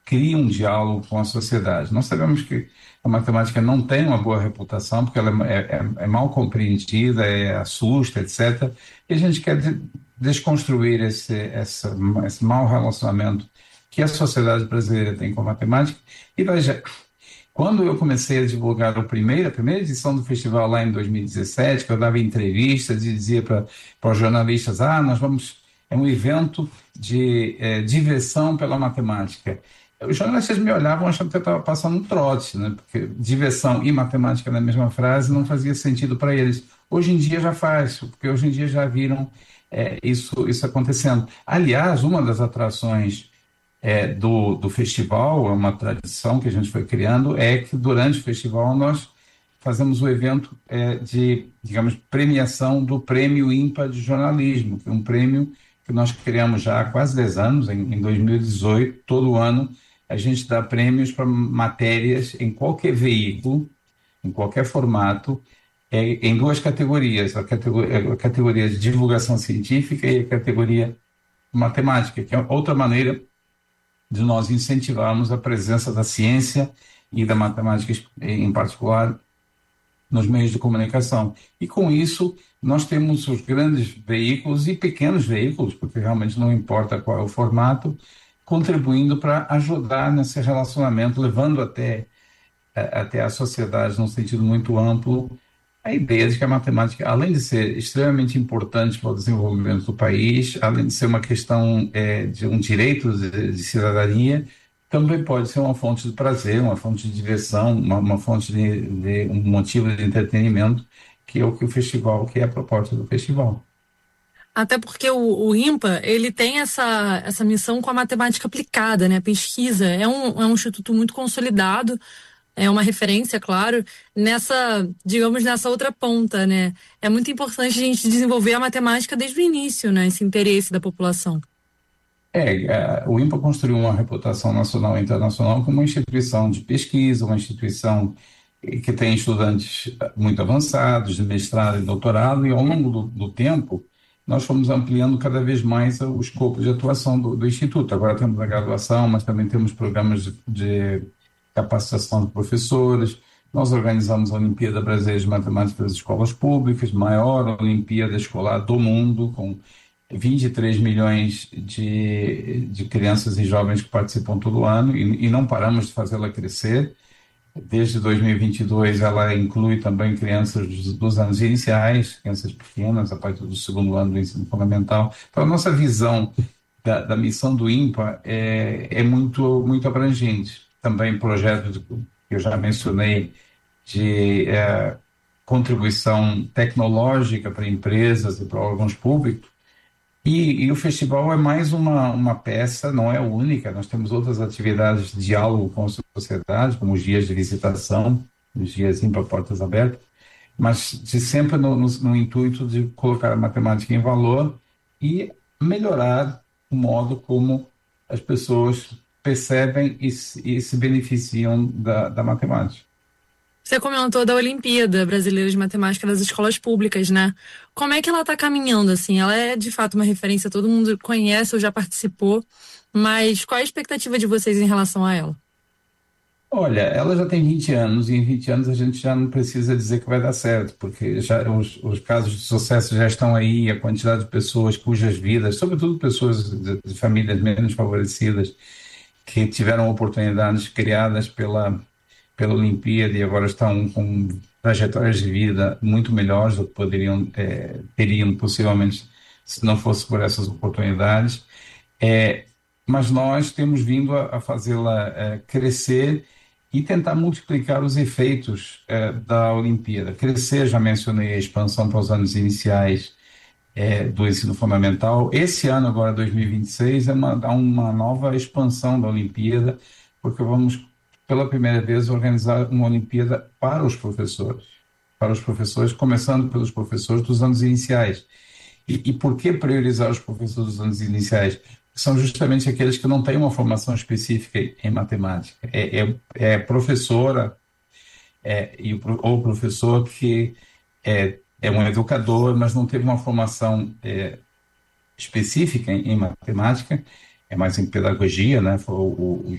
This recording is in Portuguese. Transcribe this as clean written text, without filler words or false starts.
cria um diálogo com a sociedade. Nós sabemos que a matemática não tem uma boa reputação, porque ela é mal compreendida, assusta, etc. E a gente quer desconstruir esse mau relacionamento que a sociedade brasileira tem com a matemática. E veja, quando eu comecei a divulgar a primeira edição do festival lá em 2017, que eu dava entrevistas e dizia para os jornalistas, é um evento de diversão pela matemática. Os jornalistas me olhavam achando que eu estava passando um trote, né? Porque diversão e matemática na mesma frase não fazia sentido para eles. Hoje em dia já faz, porque hoje em dia já viram isso acontecendo. Aliás, uma das atrações do festival, é uma tradição que a gente foi criando, é que durante o festival nós fazemos o evento de, digamos, premiação do Prêmio IMPA de Jornalismo, que é um prêmio que nós criamos já há quase 10 anos, em 2018, todo ano a gente dá prêmios para matérias em qualquer veículo, em qualquer formato, em duas categorias, a categoria de divulgação científica e a categoria matemática, que é outra maneira de nós incentivarmos a presença da ciência e da matemática em particular nos meios de comunicação. E com isso, nós temos os grandes veículos e pequenos veículos, porque realmente não importa qual é o formato, contribuindo para ajudar nesse relacionamento, levando até a sociedade, num sentido muito amplo, a ideia de que a matemática, além de ser extremamente importante para o desenvolvimento do país, além de ser uma questão de um direito de cidadania, também pode ser uma fonte de prazer, uma fonte de diversão, uma fonte de um motivo de entretenimento, que é o que o festival, que é a proposta do festival. Até porque o IMPA, ele tem essa missão com a matemática aplicada, né? Pesquisa. É um instituto muito consolidado, é uma referência, claro, digamos, nessa outra ponta, né? É muito importante a gente desenvolver a matemática desde o início, né? Esse interesse da população. O IMPA construiu uma reputação nacional e internacional como uma instituição de pesquisa, uma instituição que tem estudantes muito avançados, de mestrado e doutorado, e ao longo do tempo, nós fomos ampliando cada vez mais o escopo de atuação do Instituto. Agora temos a graduação, mas também temos programas de capacitação de professores. Nós organizamos a Olimpíada Brasileira de Matemática das Escolas Públicas, maior Olimpíada Escolar do mundo, com 23 milhões de crianças e jovens que participam todo ano, e não paramos de fazê-la crescer. Desde 2022, ela inclui também crianças dos anos iniciais, crianças pequenas, a partir do segundo ano do ensino fundamental. Então, a nossa visão da missão do IMPA é muito, muito abrangente. Também projetos que eu já mencionei de contribuição tecnológica para empresas e para órgãos públicos. E o festival é mais uma peça, não é a única. Nós temos outras atividades de diálogo com a sociedade, como os dias de visitação, os dias para portas abertas, mas sempre no intuito de colocar a matemática em valor e melhorar o modo como as pessoas percebem e se beneficiam da matemática. Você comentou da Olimpíada Brasileira de Matemática das Escolas Públicas, né? Como é que ela está caminhando, assim? Ela é, de fato, uma referência, todo mundo conhece ou já participou, mas qual é a expectativa de vocês em relação a ela? Olha, ela já tem 20 anos, e em 20 anos a gente já não precisa dizer que vai dar certo, porque já os casos de sucesso já estão aí, a quantidade de pessoas cujas vidas, sobretudo pessoas de famílias menos favorecidas, que tiveram oportunidades criadas pela Olimpíada e agora estão com trajetórias de vida muito melhores do que teriam possivelmente se não fosse por essas oportunidades. Mas nós temos vindo a fazê-la crescer e tentar multiplicar os efeitos da Olimpíada. Crescer, já mencionei a expansão para os anos iniciais do ensino fundamental. Esse ano, agora 2026, há uma nova expansão da Olimpíada, porque vamos pela primeira vez, organizar uma Olimpíada para os professores, começando pelos professores dos anos iniciais. E por que priorizar os professores dos anos iniciais? São justamente aqueles que não têm uma formação específica em matemática. Professora ou professor que é um educador, mas não teve uma formação específica em matemática, é mais em pedagogia, né? Foi o